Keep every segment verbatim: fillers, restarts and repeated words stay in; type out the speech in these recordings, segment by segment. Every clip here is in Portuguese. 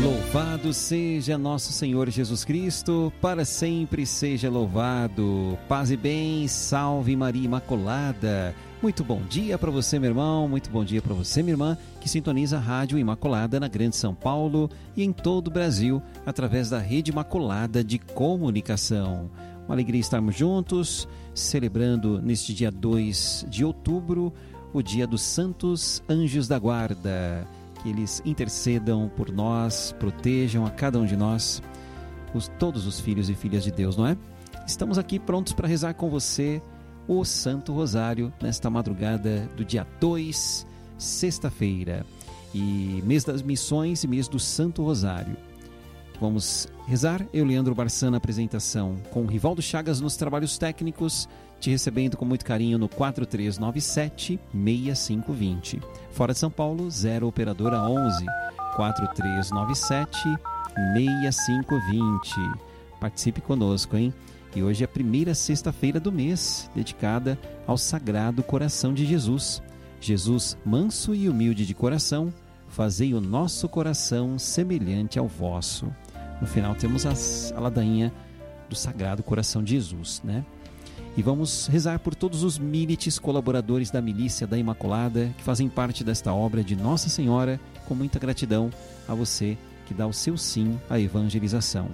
Louvado seja nosso Senhor Jesus Cristo, para sempre seja louvado. Paz e bem, salve Maria Imaculada. Muito bom dia para você, meu irmão, muito bom dia para você, minha irmã, que sintoniza a Rádio Imaculada na Grande São Paulo e em todo o Brasil, através da Rede Imaculada de Comunicação. Uma alegria estarmos juntos, celebrando neste dia dois de outubro, o dia dos Santos Anjos da Guarda. Que eles intercedam por nós, protejam a cada um de nós, os, todos os filhos e filhas de Deus, não é? Estamos aqui prontos para rezar com você o Santo Rosário nesta madrugada do dia dois, sexta-feira, e mês das missões e mês do Santo Rosário. Vamos rezar, eu, Leandro Barçan, na apresentação, com o Rivaldo Chagas nos trabalhos técnicos, te recebendo com muito carinho no quatro três nove sete, seis cinco dois zero. Fora de São Paulo, zero operadora onze, quatro três nove sete, seis cinco dois zero. Participe conosco, hein? E hoje é a primeira sexta-feira do mês, dedicada ao Sagrado Coração de Jesus. Jesus, manso e humilde de coração, fazei o nosso coração semelhante ao vosso. No final temos a ladainha do Sagrado Coração de Jesus, né? E vamos rezar por todos os milites colaboradores da Milícia da Imaculada, que fazem parte desta obra de Nossa Senhora, com muita gratidão a você que dá o seu sim à evangelização.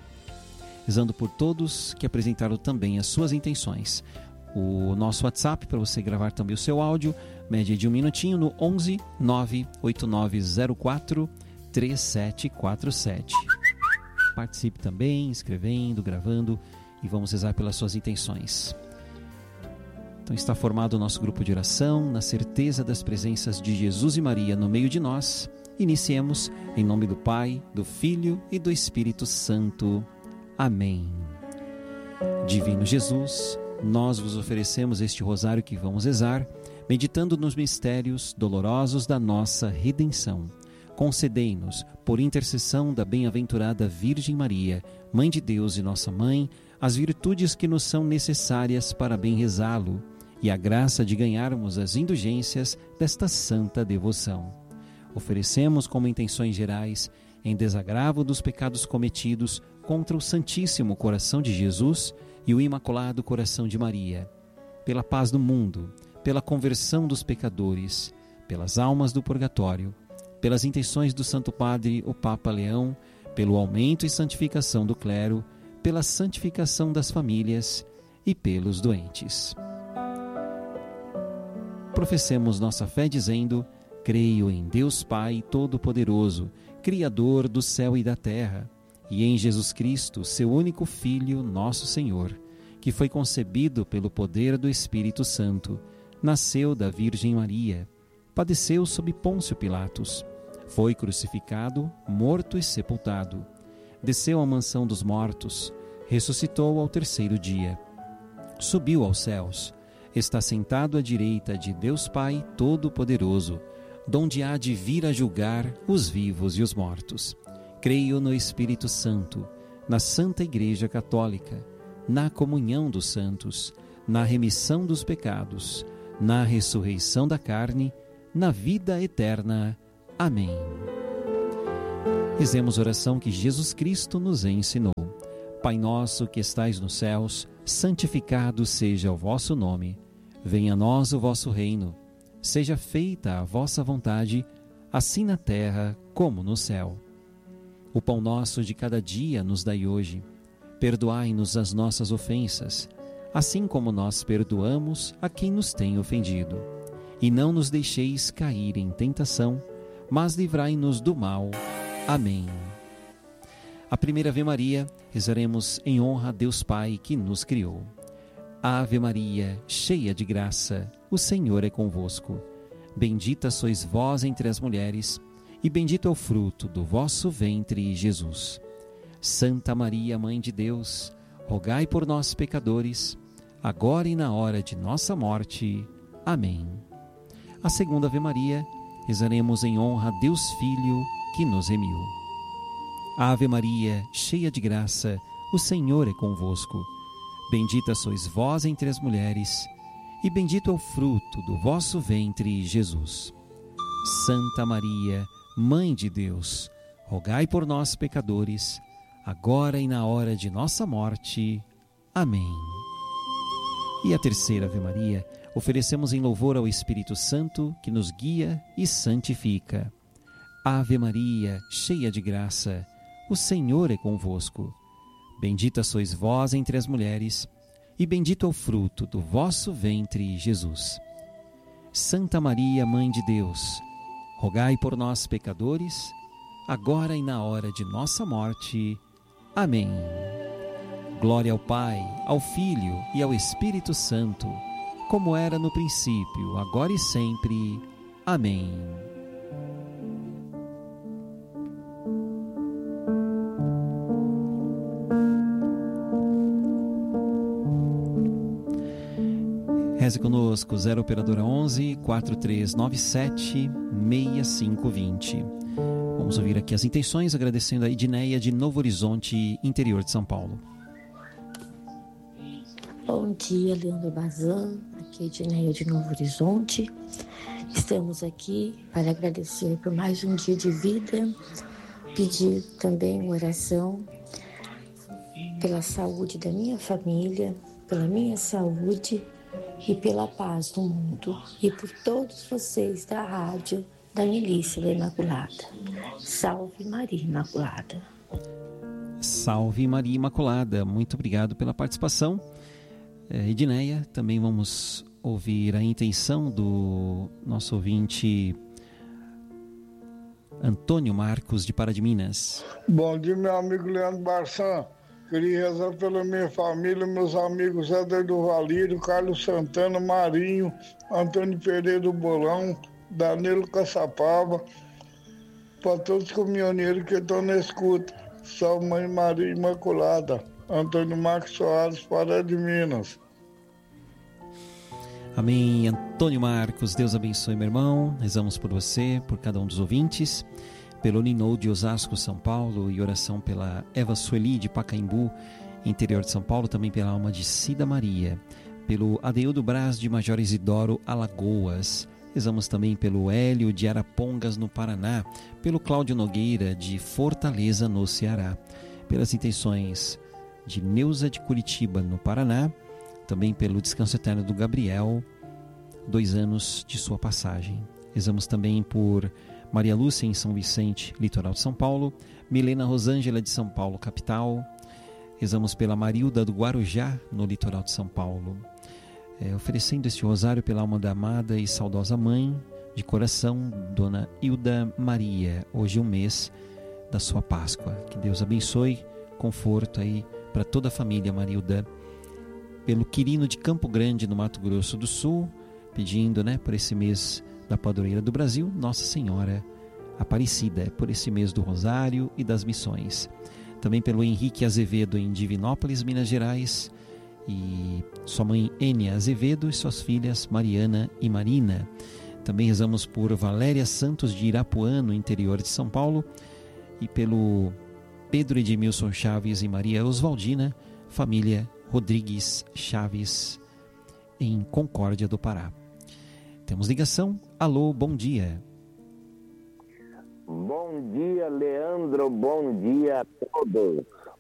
Rezando por todos que apresentaram também as suas intenções. O nosso WhatsApp, para você gravar também o seu áudio, média de um minutinho, no onze nove oito nove zero quatro três sete quatro sete. Participe também, escrevendo, gravando, e vamos rezar pelas suas intenções. Então está formado o nosso grupo de oração, na certeza das presenças de Jesus e Maria no meio de nós. Iniciemos em nome do Pai, do Filho e do Espírito Santo. Amém. Divino Jesus, nós vos oferecemos este rosário que vamos rezar, meditando nos mistérios dolorosos da nossa redenção. Concedei-nos, por intercessão da bem-aventurada Virgem Maria, Mãe de Deus e nossa Mãe, as virtudes que nos são necessárias para bem rezá-lo e a graça de ganharmos as indulgências desta santa devoção. Oferecemos como intenções gerais, em desagravo dos pecados cometidos contra o Santíssimo Coração de Jesus e o Imaculado Coração de Maria, pela paz do mundo, pela conversão dos pecadores, pelas almas do purgatório, pelas intenções do Santo Padre, o Papa Leão, pelo aumento e santificação do clero, pela santificação das famílias e pelos doentes. Professemos nossa fé dizendo: creio em Deus Pai Todo-Poderoso, Criador do céu e da terra, e em Jesus Cristo, seu único Filho, nosso Senhor, que foi concebido pelo poder do Espírito Santo, nasceu da Virgem Maria, padeceu sob Pôncio Pilatos, foi crucificado, morto e sepultado, desceu à mansão dos mortos, ressuscitou ao terceiro dia, subiu aos céus, está sentado à direita de Deus Pai Todo-Poderoso, donde há de vir a julgar os vivos e os mortos. Creio no Espírito Santo, na Santa Igreja Católica, na comunhão dos santos, na remissão dos pecados, na ressurreição da carne, na vida eterna. Amém. Rezemos a oração que Jesus Cristo nos ensinou. Pai nosso que estais nos céus, santificado seja o vosso nome. Venha a nós o vosso reino. Seja feita a vossa vontade, assim na terra como no céu. O pão nosso de cada dia nos dai hoje. Perdoai-nos as nossas ofensas, assim como nós perdoamos a quem nos tem ofendido. E não nos deixeis cair em tentação, mas livrai-nos do mal. Amém. A primeira Ave Maria, rezaremos em honra a Deus Pai que nos criou. Ave Maria, cheia de graça, o Senhor é convosco. Bendita sois vós entre as mulheres, e bendito é o fruto do vosso ventre, Jesus. Santa Maria, Mãe de Deus, rogai por nós, pecadores, agora e na hora de nossa morte. Amém. A segunda Ave Maria, rezaremos em honra a Deus Filho que nos remiu. Ave Maria, cheia de graça, o Senhor é convosco. Bendita sois vós entre as mulheres, e bendito é o fruto do vosso ventre, Jesus. Santa Maria, Mãe de Deus, rogai por nós, pecadores, agora e na hora de nossa morte. Amém. E a terceira Ave Maria, oferecemos em louvor ao Espírito Santo, que nos guia e santifica. Ave Maria, cheia de graça, o Senhor é convosco. Bendita sois vós entre as mulheres, e bendito é o fruto do vosso ventre, Jesus. Santa Maria, Mãe de Deus, rogai por nós, pecadores, agora e na hora de nossa morte. Amém. Glória ao Pai, ao Filho e ao Espírito Santo, como era no princípio, agora e sempre. Amém. Reze conosco, zero operadora onze, quatro três nove sete, seis cinco dois zero. Vamos ouvir aqui as intenções, agradecendo a Edneia de Novo Horizonte, interior de São Paulo. Bom dia, Leandro Bazan, aqui é Edneia de Novo Horizonte. Estamos aqui para agradecer por mais um dia de vida, pedir também uma oração pela saúde da minha família, pela minha saúde e pela paz do mundo, e por todos vocês da rádio da Milícia da Imaculada. Salve Maria Imaculada. Salve Maria Imaculada. Muito obrigado pela participação. É, Edneia, também vamos ouvir a intenção do nosso ouvinte Antônio Marcos de Pará de Minas. Bom dia, meu amigo Leandro Barçan. Queria rezar pela minha família, meus amigos Éder do Valírio, Carlos Santana, Marinho, Antônio Pereira do Bolão, Danilo Caçapava, para todos os caminhoneiros que estão na escuta. Salve Mãe Maria Imaculada. Antônio Marcos Soares, Pará de Minas. Amém. Antônio Marcos, Deus abençoe, meu irmão. Rezamos por você, por cada um dos ouvintes, pelo Ninou de Osasco, São Paulo, e oração pela Eva Sueli de Pacaembu, interior de São Paulo, também pela alma de Cida Maria, pelo Adeildo Braz de Major Isidoro, Alagoas. Rezamos também pelo Hélio de Arapongas, no Paraná, pelo Cláudio Nogueira de Fortaleza, no Ceará, pelas intenções de Neuza de Curitiba, no Paraná, também pelo descanso eterno do Gabriel, dois anos de sua passagem. Rezamos também por Maria Lúcia em São Vicente, litoral de São Paulo, Milena Rosângela de São Paulo, capital. Rezamos pela Marilda do Guarujá, no litoral de São Paulo, é, oferecendo este rosário pela alma da amada e saudosa mãe de coração, Dona Hilda Maria, hoje um mês da sua Páscoa. Que Deus abençoe, conforto aí para toda a família Marilda. Pelo Quirino de Campo Grande, no Mato Grosso do Sul, pedindo, né, por esse mês da Padroeira do Brasil, Nossa Senhora Aparecida, por esse mês do Rosário e das Missões. Também pelo Henrique Azevedo em Divinópolis, Minas Gerais, e sua mãe Ênia Azevedo e suas filhas Mariana e Marina. Também rezamos por Valéria Santos de Irapuã, no interior de São Paulo, e pelo Pedro Edmilson Chaves e Maria Oswaldina, família Rodrigues Chaves, em Concórdia do Pará. Temos ligação. Alô, bom dia. Bom dia, Leandro. Bom dia a todos.